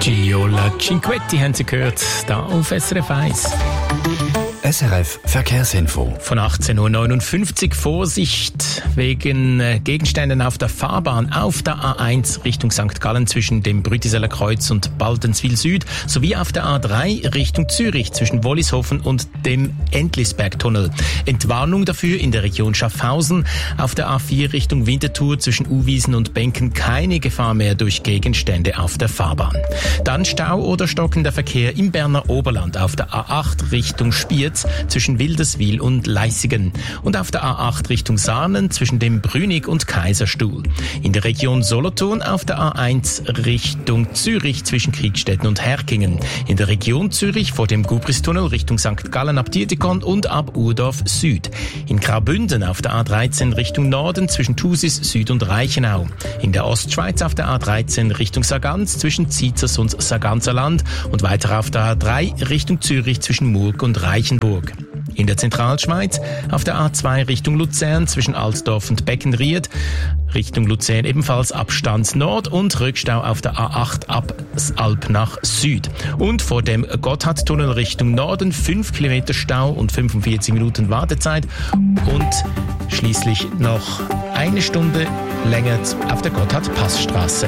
Giola Cinquetti haben Sie gehört, da auf SRF 1. SRF Verkehrsinfo. Von 18.59 Uhr Vorsicht wegen Gegenständen auf der Fahrbahn auf der A1 Richtung St. Gallen zwischen dem Brütiseler Kreuz und Baldenswil Süd sowie auf der A3 Richtung Zürich zwischen Wollishofen und dem Entlisbergtunnel. Entwarnung dafür in der Region Schaffhausen. Auf der A4 Richtung Winterthur zwischen Uwiesen und Benken keine Gefahr mehr durch Gegenstände auf der Fahrbahn. Dann Stau oder stockender Verkehr im Berner Oberland auf der A8 Richtung Spiez zwischen Wilderswil und Leissigen und auf der A8 Richtung Saanen zwischen dem Brünig und Kaiserstuhl. In der Region Solothurn auf der A1 Richtung Zürich zwischen Kriegstetten und Herkingen. In der Region Zürich vor dem Gubristunnel Richtung St. Gallen ab Dietikon und ab Urdorf Süd. In Graubünden auf der A13 Richtung Norden zwischen Thusis Süd und Reichenau. In der Ostschweiz auf der A13 Richtung Sargans zwischen Ziezers und Sarganser Land und weiter auf der A3 Richtung Zürich zwischen Murg und Reichenburg. In der Zentralschweiz auf der A2 Richtung Luzern zwischen Altdorf und Beckenried, Richtung Luzern ebenfalls Abstand Nord und Rückstau auf der A8 ab Alp nach Süd. Und vor dem Gotthardtunnel Richtung Norden 5 Kilometer Stau und 45 Minuten Wartezeit und schließlich noch eine Stunde länger auf der Gotthard-Passstraße.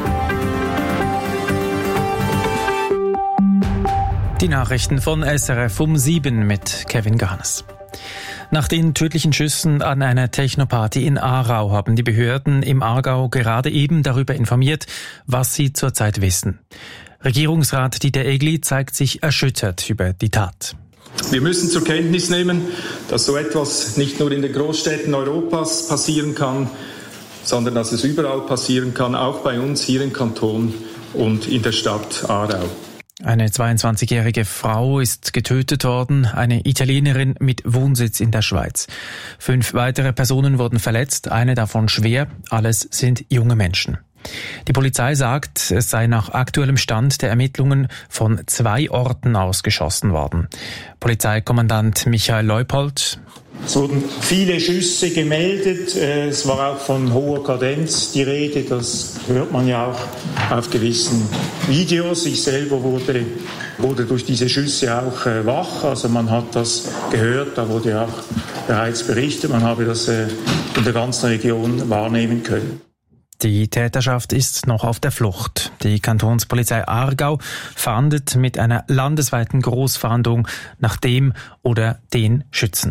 Die Nachrichten von SRF um 7 mit Kevin Garnes. Nach den tödlichen Schüssen an einer Technoparty in Aarau haben die Behörden im Aargau gerade eben darüber informiert, was sie zurzeit wissen. Regierungsrat Dieter Egli zeigt sich erschüttert über die Tat. Wir müssen zur Kenntnis nehmen, dass so etwas nicht nur in den Großstädten Europas passieren kann, sondern dass es überall passieren kann, auch bei uns hier im Kanton und in der Stadt Aarau. Eine 22-jährige Frau ist getötet worden, eine Italienerin mit Wohnsitz in der Schweiz. 5 weitere Personen wurden verletzt, eine davon schwer, alles sind junge Menschen. Die Polizei sagt, es sei nach aktuellem Stand der Ermittlungen von 2 Orten aus geschossen worden. Polizeikommandant Michael Leupold: Es wurden viele Schüsse gemeldet, es war auch von hoher Kadenz die Rede, das hört man ja auch auf gewissen Videos. Ich selber wurde durch diese Schüsse auch wach, also man hat das gehört, da wurde auch bereits berichtet, man habe das in der ganzen Region wahrnehmen können. Die Täterschaft ist noch auf der Flucht. Die Kantonspolizei Aargau fahndet mit einer landesweiten Großfahndung nach dem oder den Schützen.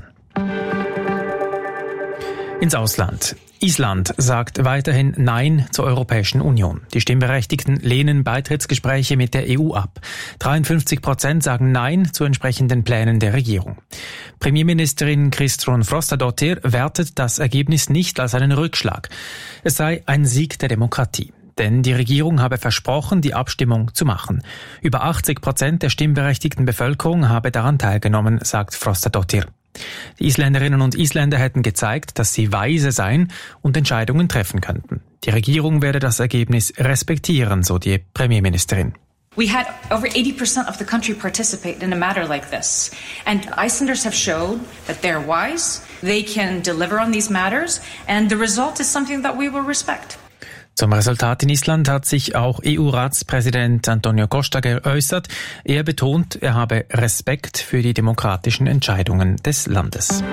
Ins Ausland. Island sagt weiterhin Nein zur Europäischen Union. Die Stimmberechtigten lehnen Beitrittsgespräche mit der EU ab. 53% sagen Nein zu entsprechenden Plänen der Regierung. Premierministerin Kristrún Frostadóttir wertet das Ergebnis nicht als einen Rückschlag. Es sei ein Sieg der Demokratie. Denn die Regierung habe versprochen, die Abstimmung zu machen. Über 80% der stimmberechtigten Bevölkerung habe daran teilgenommen, sagt Frostadóttir. Die Isländerinnen und Isländer hätten gezeigt, dass sie weise seien und Entscheidungen treffen könnten. Die Regierung werde das Ergebnis respektieren, so die Premierministerin. We had over 80% of the country participate in a matter like this. And Icelanders have showed that they're wise, they can deliver on these matters, and the result is something that we will respect. Zum Resultat in Island hat sich auch EU-Ratspräsident Antonio Costa geäußert. Er betont, er habe Respekt für die demokratischen Entscheidungen des Landes.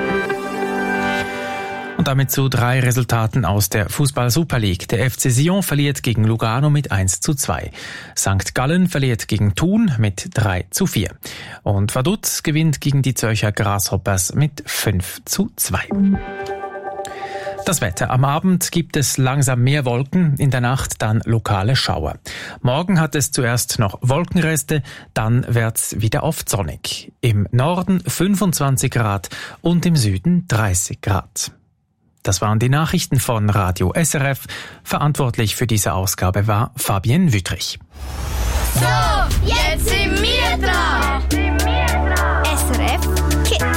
Und damit zu 3 Resultaten aus der Fußball-Super League. Der FC Sion verliert gegen Lugano mit 1:2. St. Gallen verliert gegen Thun mit 3:4. Und Vaduz gewinnt gegen die Zürcher Grasshoppers mit 5:2. Das Wetter. Am Abend gibt es langsam mehr Wolken, in der Nacht dann lokale Schauer. Morgen hat es zuerst noch Wolkenreste, dann wird's wieder oft sonnig. Im Norden 25 Grad und im Süden 30 Grad. Das waren die Nachrichten von Radio SRF. Verantwortlich für diese Ausgabe war Fabienne Wüttrich. So, jetzt sind wir dran. SRF Kids.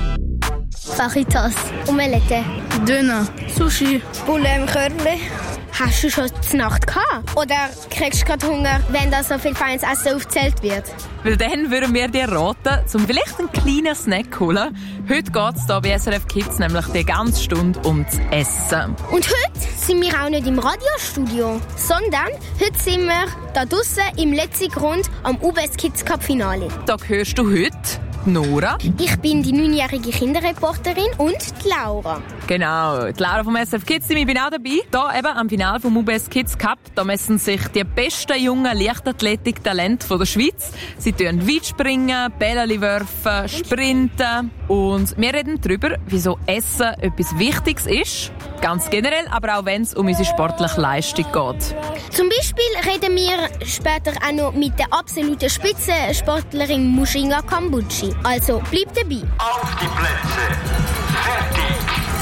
Fajitas, Omelette, Döner, Sushi, Poulet im Körnli, Hast du schon die Nacht gehabt? Oder kriegst du gerade Hunger, wenn da so viel feines Essen aufgezählt wird? Weil dann würden wir dir raten, um vielleicht einen kleinen Snack zu holen. Heute geht es hier bei SRF Kids nämlich die ganze Stunde ums Essen. Und heute sind wir auch nicht im Radiostudio, sondern heute sind wir da draussen im letzten Grund am UBS Kids Cup Finale. Da hörst du heute Nora. Ich bin die 9-jährige Kinderreporterin und die Laura. Genau, die Laura vom SRF Kids Team, ich bin auch dabei. Hier eben am Finale vom UBS Kids Cup, da messen sich die besten jungen Leichtathletik-Talente der Schweiz. Sie tun Weitspringen, Bälle werfen, sprinten. Und wir reden darüber, wieso Essen etwas Wichtiges ist. Ganz generell, aber auch wenn es um unsere sportliche Leistung geht. Zum Beispiel reden wir später auch noch mit der absoluten Spitzensportlerin Mushinga Kambuchi. Also bleib dabei. Auf die Plätze. Fertig.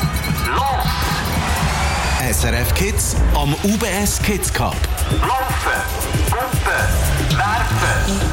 Los! SRF Kids am UBS Kids Cup. Laufen. Pumpen. Werfen.